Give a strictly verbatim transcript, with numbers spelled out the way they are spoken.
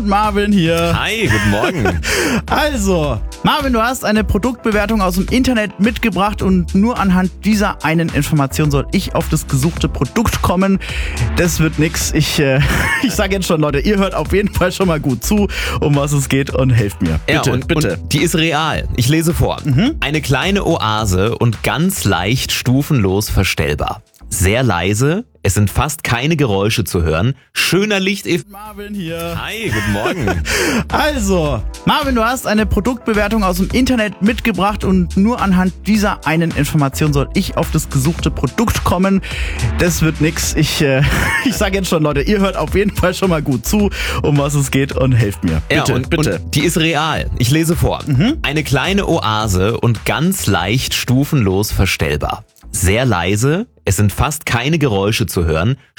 Und Marvin hier. Hi, guten Morgen. Also, Marvin, du hast eine Produktbewertung aus dem Internet mitgebracht und nur anhand dieser einen Information soll ich auf das gesuchte Produkt kommen. Das wird nix. Ich, äh, ich sage jetzt schon, Leute, ihr hört auf jeden Fall schon mal gut zu, um was es geht und helft mir. Bitte, ja, und, bitte. Und die ist real. Ich lese vor. Mhm. Eine kleine Oase und ganz leicht stufenlos verstellbar. Sehr leise, es sind fast keine Geräusche zu hören. Schöner Lichteffekt. Marvin hier. Hi, guten Morgen. Also, Marvin, du hast eine Produktbewertung aus dem Internet mitgebracht und nur anhand dieser einen Information soll ich auf das gesuchte Produkt kommen. Das wird nix. Ich, äh, ich sage jetzt schon, Leute, ihr hört auf jeden Fall schon mal gut zu, um was es geht und helft mir. Bitte, ja, und, bitte. Und die ist real. Ich lese vor. Mhm. Eine kleine Oase und ganz leicht stufenlos verstellbar. Sehr leise, es sind fast keine Geräusche zu hören.